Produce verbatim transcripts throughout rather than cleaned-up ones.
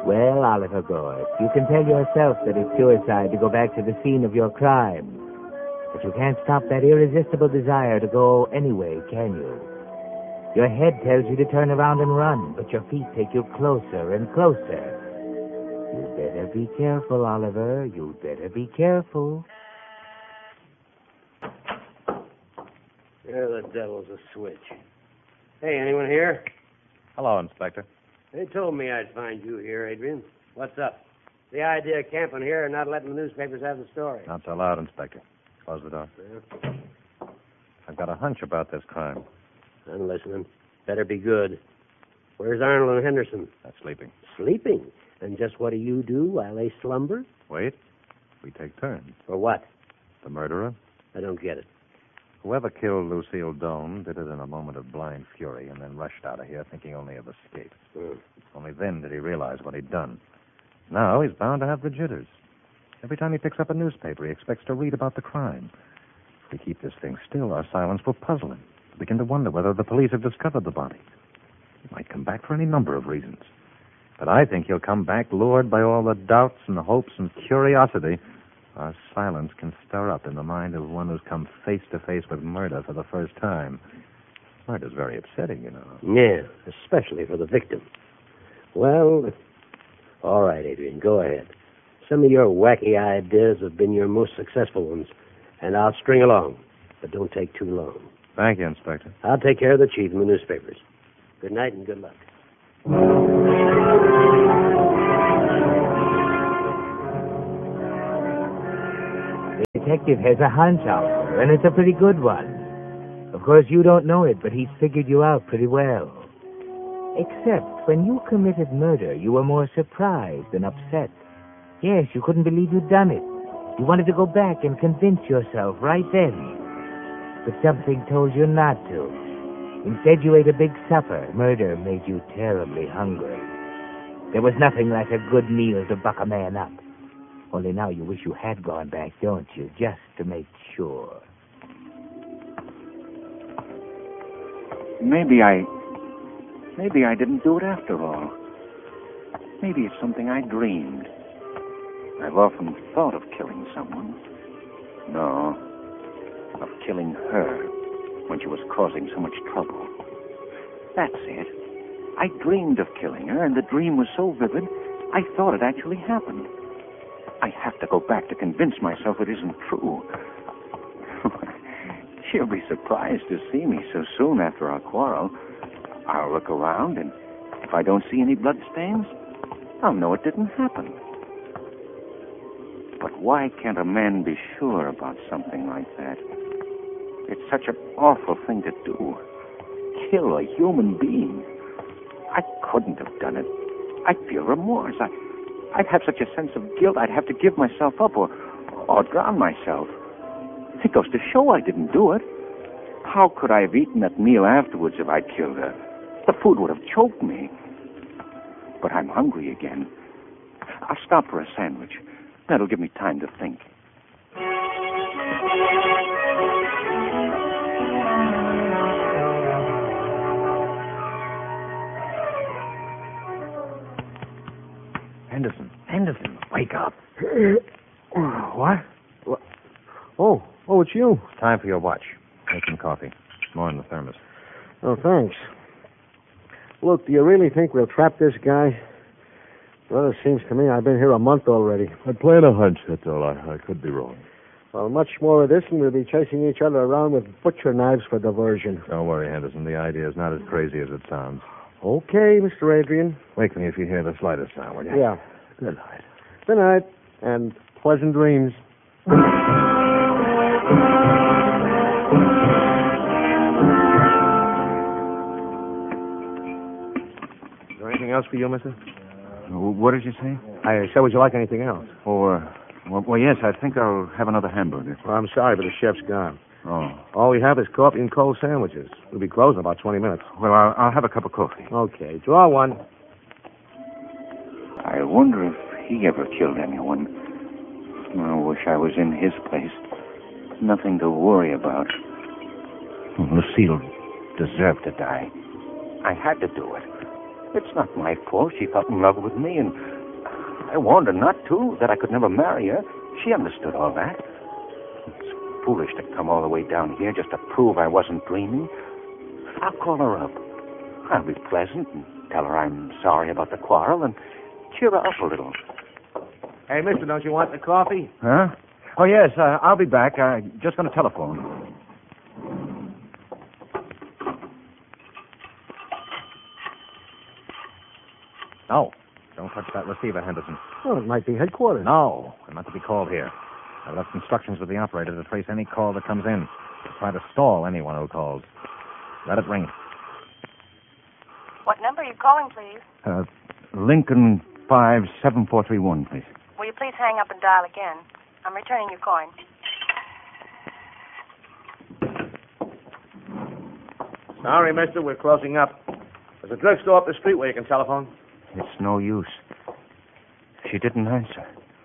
Well, Oliver Gorse, you can tell yourself that it's suicide to go back to the scene of your crime. But you can't stop that irresistible desire to go anyway, can you? Your head tells you to turn around and run, but your feet take you closer and closer. You'd better be careful, Oliver. You'd better be careful. There the devil's a switch. Hey, anyone here? Hello, Inspector. They told me I'd find you here, Adrian. What's up? The idea of camping here and not letting the newspapers have the story. Not so loud, Inspector. Close the door. Yeah. I've got a hunch about this crime. I'm listening. Better be good. Where's Arnold and Henderson? That's sleeping. Sleeping? And just what do you do while they slumber? Wait. We take turns. For what? The murderer? I don't get it. Whoever killed Lucille Doan did it in a moment of blind fury and then rushed out of here thinking only of escape. Hmm. Only then did he realize what he'd done. Now he's bound to have the jitters. Every time he picks up a newspaper, he expects to read about the crime. If we keep this thing still, our silence will puzzle him. He'll begin to wonder whether the police have discovered the body. He might come back for any number of reasons. But I think he'll come back lured by all the doubts and hopes and curiosity our silence can stir up in the mind of one who's come face to face with murder for the first time. Murder's very upsetting, you know. Yeah, especially for the victim. Well, all right, Adrian, go ahead. Some of your wacky ideas have been your most successful ones, and I'll string along, but don't take too long. Thank you, Inspector. I'll take care of the chief and the newspapers. Good night and good luck. The detective has a hunch, Oliver, and it's a pretty good one. Of course, you don't know it, but he's figured you out pretty well. Except when you committed murder, you were more surprised than upset. Yes, you couldn't believe you'd done it. You wanted to go back and convince yourself right then. But something told you not to. Instead, you ate a big supper. Murder made you terribly hungry. There was nothing like a good meal to buck a man up. Only now you wish you had gone back, don't you? Just to make sure. Maybe I... Maybe I didn't do it after all. Maybe it's something I dreamed. I've often thought of killing someone. No, of killing her when she was causing so much trouble. That's it. I dreamed of killing her, and the dream was so vivid, I thought it actually happened. I have to go back to convince myself it isn't true. She'll be surprised to see me so soon after our quarrel. I'll look around, and if I don't see any bloodstains, I'll know it didn't happen. But why can't a man be sure about something like that? It's such an awful thing to do. Kill a human being. I couldn't have done it. I'd feel remorse. I, I'd have such a sense of guilt, I'd have to give myself up or, or drown myself. It goes to show I didn't do it. How could I have eaten that meal afterwards if I'd killed her? The food would have choked me. But I'm hungry again. I'll stop for a sandwich. That'll give me time to think. Henderson, Henderson, wake up. What? What? Oh, oh, it's you. Time for your watch. Make some coffee. More in the thermos. Oh, thanks. Look, do you really think we'll trap this guy? Well, it seems to me I've been here a month already. I played a hunch, that's all. I, I could be wrong. Well, much more of this, and we'll be chasing each other around with butcher knives for diversion. Don't worry, Henderson. The idea is not as crazy as it sounds. Okay, Mister Adrian. Wake me if you hear the slightest sound, will you? Yeah. Good night. Good night, and pleasant dreams. Is there anything else for you, mister? What did you say? I said, would you like anything else? Oh, uh, well, well, yes, I think I'll have another hamburger. Well, I'm sorry, but the chef's gone. Oh. All we have is coffee and cold sandwiches. We'll be closed in about twenty minutes. Well, I'll, I'll have a cup of coffee. Okay, draw one. I wonder if he ever killed anyone. I wish I was in his place. Nothing to worry about. Lucille deserved to die. I had to do it. It's not my fault she fell in love with me, and I warned her not to, that I could never marry her. She understood all that. It's foolish to come all the way down here just to prove I wasn't dreaming. I'll call her up. I'll be pleasant and tell her I'm sorry about the quarrel and cheer her up a little. Hey, mister, don't you want the coffee? Huh? Oh, yes, uh, I'll be back. I'm just going to telephone. No. Don't touch that receiver, Henderson. Well, it might be headquarters. No. I'm not to be called here. I've left instructions with the operator to trace any call that comes in. To try to stall anyone who calls. Let it ring. What number are you calling, please? Uh, Lincoln five seven four three one, please. Will you please hang up and dial again? I'm returning your coin. Sorry, mister, we're closing up. There's a drugstore up the street where you can telephone. It's no use. She didn't answer.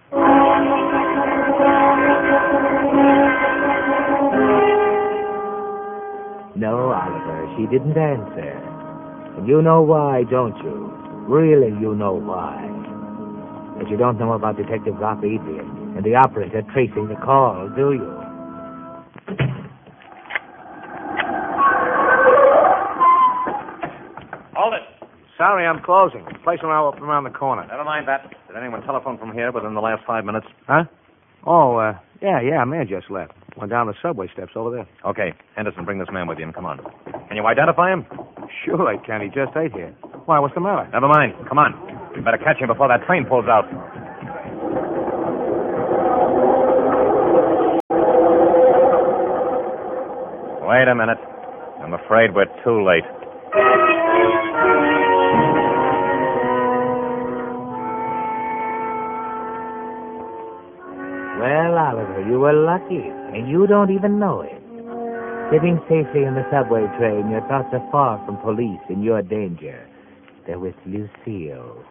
No, Oliver, she didn't answer. And you know why, don't you? Really, you know why. But you don't know about Detective Rock Adrian and the operator tracing the call, do you? Hold it. Sorry, I'm closing. Place around, around the corner. Never mind that. Did anyone telephone from here within the last five minutes? Huh? Oh, uh, yeah, yeah, a man just left. Went down the subway steps over there. Okay. Henderson, bring this man with you and come on. Can you identify him? Sure I can. He just ate here. Why, what's the matter? Never mind. Come on. We better catch him before that train pulls out. Wait a minute. I'm afraid we're too late. Well, Oliver, you were lucky, and you don't even know it. Sitting safely in the subway train, your thoughts are far from police and your danger. They're with Lucille.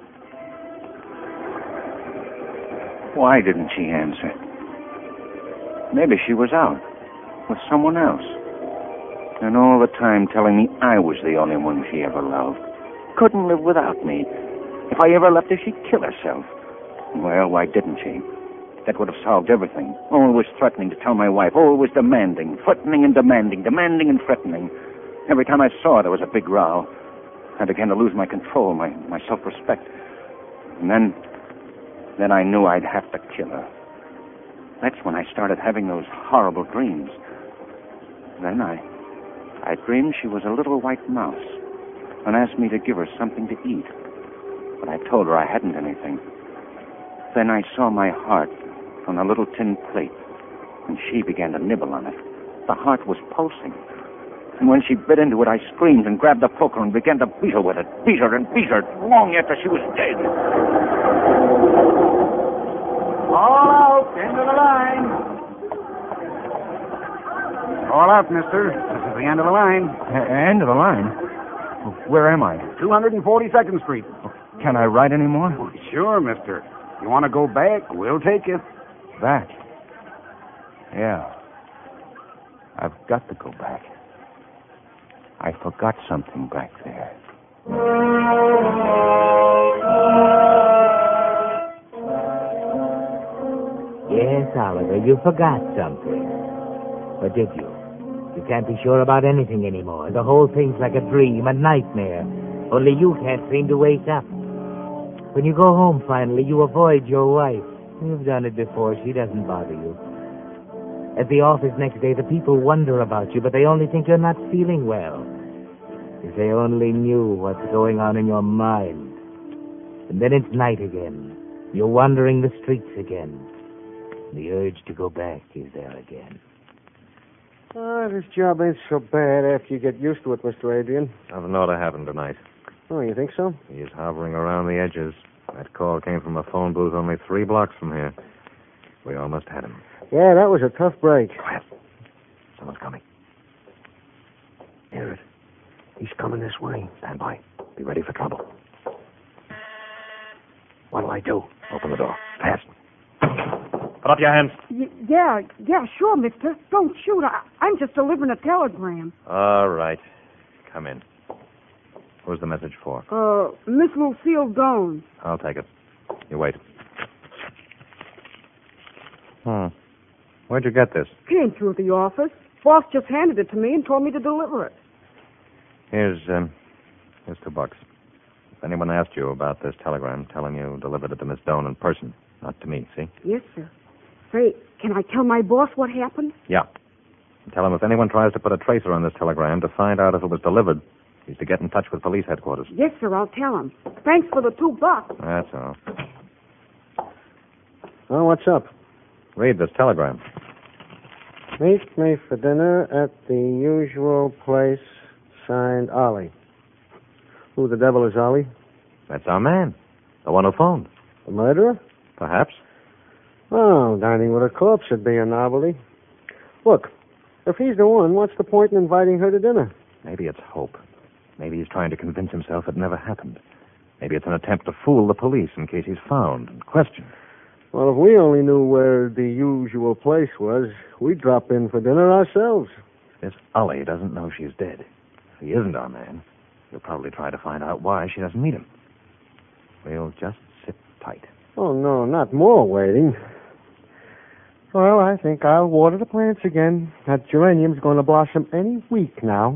Why didn't she answer? Maybe she was out with someone else. And all the time telling me I was the only one she ever loved. Couldn't live without me. If I ever left her, she'd kill herself. Well, why didn't she? That would have solved everything. Always threatening to tell my wife. Always demanding. Threatening and demanding. Demanding and threatening. Every time I saw her, there was a big row. I began to lose my control, my, my self-respect. And then... Then I knew I'd have to kill her. That's when I started having those horrible dreams. Then I... I dreamed she was a little white mouse and asked me to give her something to eat. But I told her I hadn't anything. Then I saw my heart on a little tin plate, and she began to nibble on it. The heart was pulsing. And when she bit into it, I screamed and grabbed the poker and began to beat her with it. Beat her and beat her long after she was dead. All out, end of the line. All out, mister. This is the end of the line. A- end of the line? Where am I? two hundred forty-second Street. Can I ride any more? Sure, mister. You want to go back? We'll take you. Back? Yeah. I've got to go back. I forgot something back there. Yes, Oliver, you forgot something. Or did you? You can't be sure about anything anymore. The whole thing's like a dream, a nightmare. Only you can't seem to wake up. When you go home finally, you avoid your wife. You've done it before. She doesn't bother you. At the office next day, the people wonder about you, but they only think you're not feeling well. If they only knew what's going on in your mind. And then it's night again. You're wandering the streets again. The urge to go back is there again. Oh, this job ain't so bad after you get used to it, Mister Adrian. Nothing ought to happen tonight. Oh, you think so? He's hovering around the edges. That call came from a phone booth only three blocks from here. We almost had him. Yeah, that was a tough break. Quiet. Someone's coming. Hear it. He's coming this way. Stand by. Be ready for trouble. What'll I do? Open the door. Fast. Put up your hands. Y- yeah, yeah, sure, mister. Don't shoot. I- I'm just delivering a telegram. All right. Come in. Who's the message for? Uh, Miss Lucille Doan. I'll take it. You wait. Hmm. Where'd you get this? Came through the office. Boss just handed it to me and told me to deliver it. Here's, um, here's two bucks. If anyone asked you about this telegram, tell him you delivered it to Miss Doan in person, not to me, see? Yes, sir. Say, can I tell my boss what happened? Yeah. And tell him if anyone tries to put a tracer on this telegram to find out if it was delivered, he's to get in touch with police headquarters. Yes, sir, I'll tell him. Thanks for the two bucks. That's all. Well, what's up? Read this telegram. Meet me for dinner at the usual place, signed Ollie. Who the devil is Ollie? That's our man. The one who phoned. The murderer? Perhaps. Oh, dining with a corpse would be a novelty. Look, if he's the one, what's the point in inviting her to dinner? Maybe it's hope. Maybe he's trying to convince himself it never happened. Maybe it's an attempt to fool the police in case he's found and questioned. Well, if we only knew where the usual place was, we'd drop in for dinner ourselves. This Ollie doesn't know she's dead. If he isn't our man, he'll probably try to find out why she doesn't meet him. We'll just sit tight. Oh, no, not more waiting. Well, I think I'll water the plants again. That geranium's going to blossom any week now.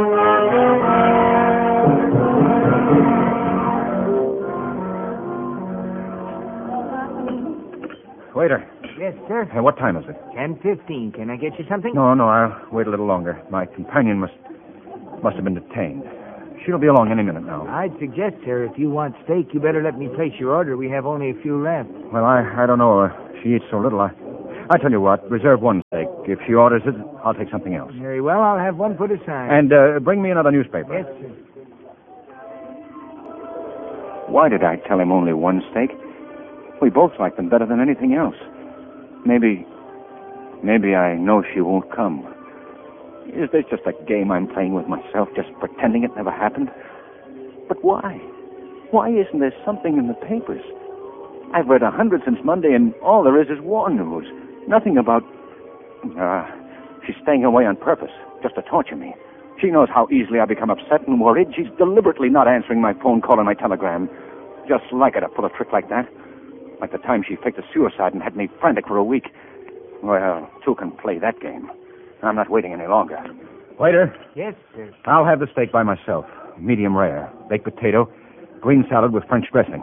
Waiter. Yes, sir. Hey, what time is it? ten fifteen. Can I get you something? No, no, I'll wait a little longer. My companion must must have been detained. She'll be along any minute now. I'd suggest, sir, if you want steak, you better let me place your order. We have only a few left. Well, I I don't know. Uh, she eats so little. I I tell you what, reserve one steak. If she orders it, I'll take something else. Very well. I'll have one put aside. And uh, bring me another newspaper. Yes, sir. Why did I tell him only one steak? We both like them better than anything else. Maybe, maybe I know she won't come. Is this just a game I'm playing with myself, just pretending it never happened? But why? Why isn't there something in the papers? I've read a hundred since Monday, and all there is is war news. Nothing about... Ah, uh, she's staying away on purpose, just to torture me. She knows how easily I become upset and worried. She's deliberately not answering my phone call and my telegram. Just like her to pull a trick like that. Like the time she faked a suicide and had me frantic for a week. Well, two can play that game. I'm not waiting any longer. Waiter. Yes, sir. I'll have the steak by myself. Medium rare. Baked potato. Green salad with French dressing.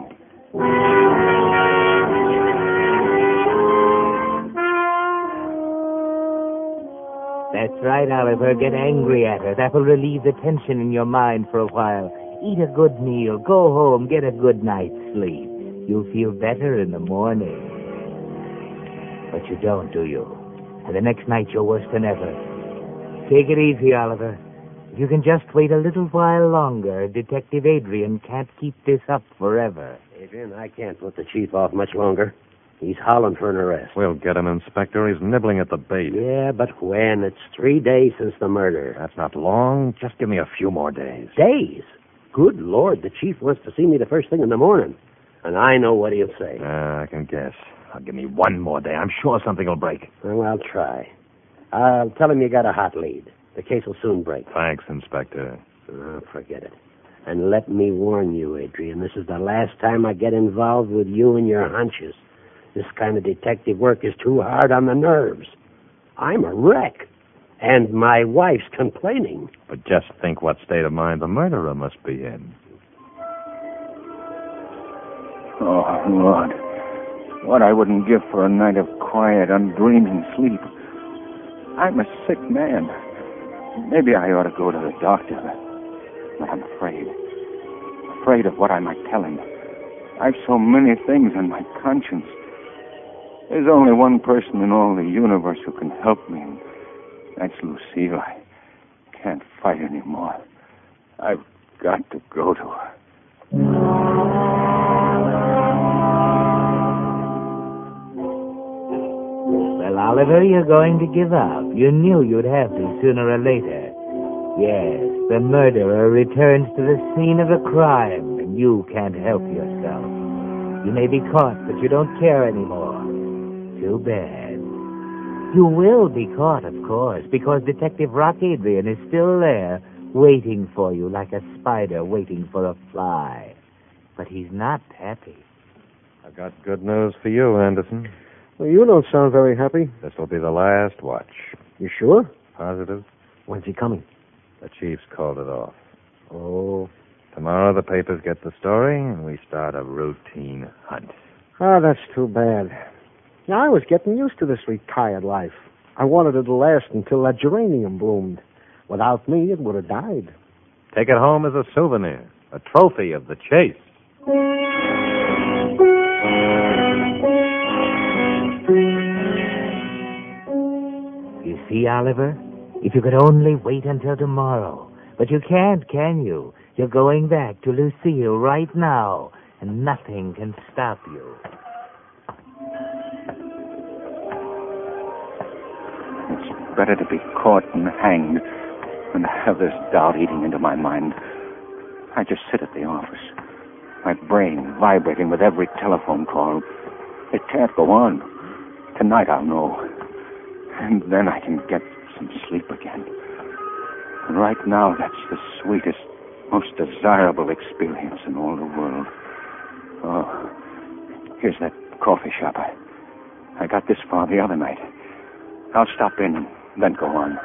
That's right, Oliver. Get angry at her. That will relieve the tension in your mind for a while. Eat a good meal. Go home. Get a good night's sleep. You'll feel better in the morning. But you don't, do you? And the next night you're worse than ever. Take it easy, Oliver. If you can just wait a little while longer, Detective Adrian can't keep this up forever. Adrian, I can't put the chief off much longer. He's howling for an arrest. We'll get him, Inspector. He's nibbling at the bait. Yeah, but when? It's three days since the murder. That's not long. Just give me a few more days. Days? Good Lord, the chief wants to see me the first thing in the morning. And I know what he'll say. Uh, I can guess. I'll give me one more day. I'm sure something will break. Well, I'll try. I'll tell him you got a hot lead. The case will soon break. Thanks, Inspector. Oh, forget it. And let me warn you, Adrian, this is the last time I get involved with you and your hunches. This kind of detective work is too hard on the nerves. I'm a wreck. And my wife's complaining. But just think what state of mind the murderer must be in. Oh, Lord. What I wouldn't give for a night of quiet, undreaming sleep. I'm a sick man. Maybe I ought to go to the doctor. But I'm afraid. Afraid of what I might tell him. I've so many things on my conscience. There's only one person in all the universe who can help me, and that's Lucille. I can't fight anymore. I've got to go to her. Well, Oliver, you're going to give up. You knew you'd have to sooner or later. Yes, the murderer returns to the scene of the crime, and you can't help yourself. You may be caught, but you don't care anymore. Too bad. You will be caught, of course, because Detective Rock Adrian is still there, waiting for you like a spider waiting for a fly. But he's not happy. I've got good news for you, Anderson. Well, you don't sound very happy. This will be the last watch. You sure? Positive? When's he coming? The chief's called it off. Oh. Tomorrow the papers get the story, and we start a routine hunt. Ah, that's too bad. Yeah, I was getting used to this retired life. I wanted it to last until that geranium bloomed. Without me, it would have died. Take it home as a souvenir, a trophy of the chase. You see, Oliver? If you could only wait until tomorrow. But you can't, can you? You're going back to Lucille right now, and nothing can stop you. It's better to be caught and hanged than to have this doubt eating into my mind. I just sit at the office, my brain vibrating with every telephone call. It can't go on. Tonight I'll know. And then I can get some sleep again. And right now, that's the sweetest, most desirable experience in all the world. Oh, here's that coffee shop. I, I got this far the other night. I'll stop in and then go on.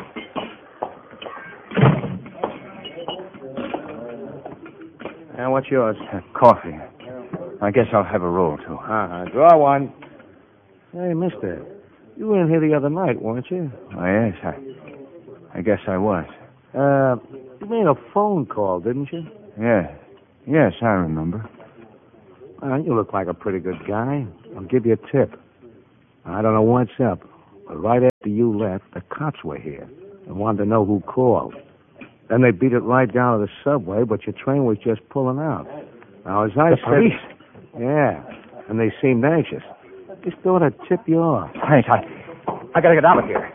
And what's yours? Uh, coffee. I guess I'll have a roll, too. Uh-huh. Draw one. Hey, mister, you were in here the other night, weren't you? Oh, yes, I, I guess I was. Uh, you made a phone call, didn't you? Yeah. Yes, I remember. Well, you look like a pretty good guy. I'll give you a tip. I don't know what's up, but right after you left, the cops were here and wanted to know who called. Then they beat it right down to the subway, but your train was just pulling out. Now, as I the said... police? Yeah, and they seemed anxious. Just thought I'd tip you off. Thanks, I, I gotta get out of here.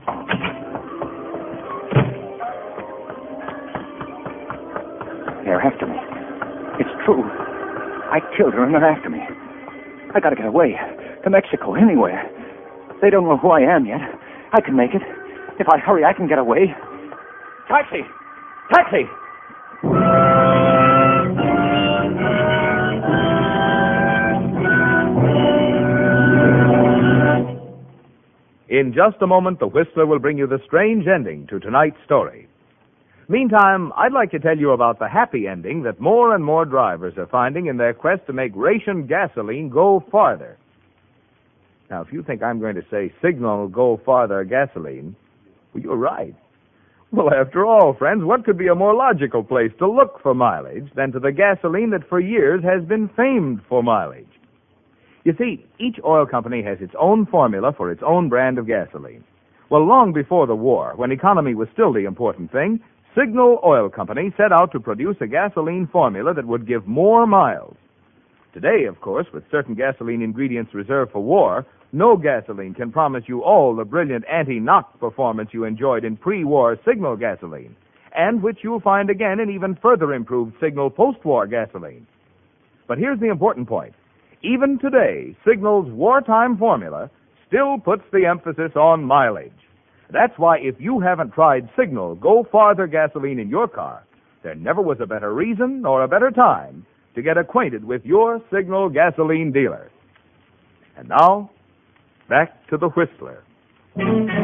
They're after me. It's true. I killed her and they're after me. I gotta get away. To Mexico, anywhere. They don't know who I am yet. I can make it. If I hurry, I can get away. Taxi! Taxi! In just a moment, the Whistler will bring you the strange ending to tonight's story. Meantime, I'd like to tell you about the happy ending that more and more drivers are finding in their quest to make ration gasoline go farther. Now, if you think I'm going to say Signal Go Farther gasoline, well, you're right. Well, after all, friends, what could be a more logical place to look for mileage than to the gasoline that for years has been famed for mileage? You see, each oil company has its own formula for its own brand of gasoline. Well, long before the war, when economy was still the important thing, Signal Oil Company set out to produce a gasoline formula that would give more miles. Today, of course, with certain gasoline ingredients reserved for war, no gasoline can promise you all the brilliant anti-knock performance you enjoyed in pre-war Signal gasoline, and which you'll find again in even further improved Signal post-war gasoline. But here's the important point. Even today, Signal's wartime formula still puts the emphasis on mileage. That's why if you haven't tried Signal Go Farther gasoline in your car, there never was a better reason or a better time to get acquainted with your Signal gasoline dealer. And now, back to the Whistler.